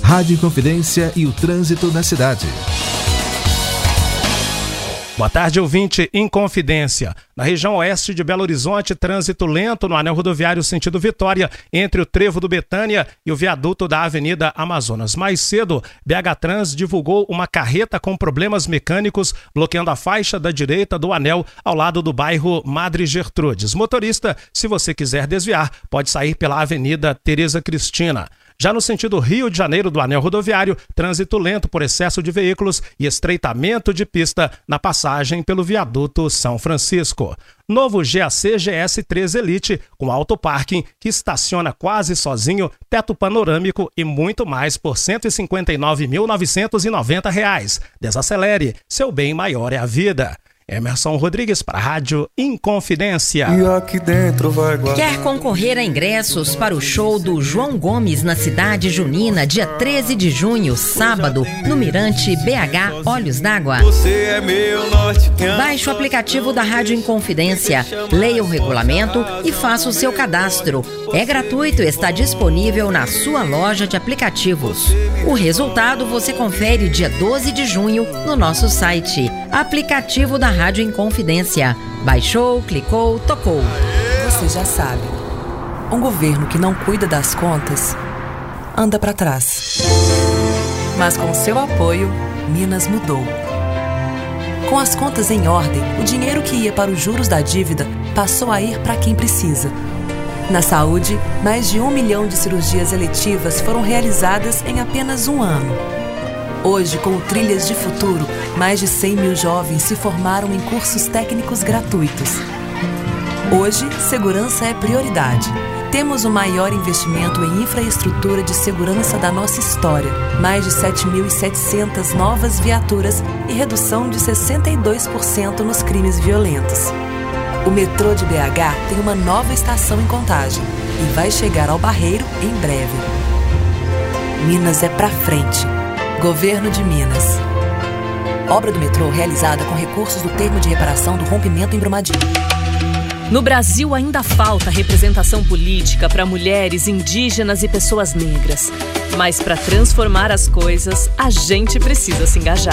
Rádio Inconfidência e o trânsito na cidade. Boa tarde, ouvinte Inconfidência. Na região oeste de Belo Horizonte, trânsito lento no anel rodoviário sentido Vitória, entre o Trevo do Betânia e o viaduto da Avenida Amazonas. Mais cedo, BH Trans divulgou uma carreta com problemas mecânicos bloqueando a faixa da direita do anel ao lado do bairro Madre Gertrudes. Motorista, se você quiser desviar, pode sair pela Avenida Tereza Cristina. Já no sentido Rio de Janeiro do anel rodoviário, trânsito lento por excesso de veículos e estreitamento de pista na passagem pelo viaduto São Francisco. Novo GAC GS3 Elite com autoparking que estaciona quase sozinho, teto panorâmico e muito mais por R$ 159.990. Desacelere, seu bem maior é a vida. Emerson Rodrigues para a Rádio Inconfidência. E aqui dentro vai guardar. Quer concorrer a ingressos para o show do João Gomes na Cidade Junina, dia 13 de junho, sábado, no Mirante BH Olhos d'Água? Você é meu norte. Baixe o aplicativo da Rádio Inconfidência, leia o regulamento e faça o seu cadastro. É gratuito e está disponível na sua loja de aplicativos. O resultado você confere dia 12 de junho no nosso site. Aplicativo da Rádio Inconfidência. Baixou, clicou, tocou. Você já sabe. Um governo que não cuida das contas anda para trás. Mas com seu apoio, Minas mudou. Com as contas em ordem, o dinheiro que ia para os juros da dívida passou a ir para quem precisa. Na saúde, mais de 1 milhão de cirurgias eletivas foram realizadas em apenas um ano. Hoje, com o Trilhas de Futuro, mais de 100 mil jovens se formaram em cursos técnicos gratuitos. Hoje, segurança é prioridade. Temos o maior investimento em infraestrutura de segurança da nossa história. Mais de 7.700 novas viaturas e redução de 62% nos crimes violentos. O metrô de BH tem uma nova estação em Contagem e vai chegar ao Barreiro em breve. Minas é pra frente. Governo de Minas. Obra do metrô realizada com recursos do termo de reparação do rompimento em Brumadinho. No Brasil ainda falta representação política para mulheres, indígenas e pessoas negras. Mas para transformar as coisas, a gente precisa se engajar.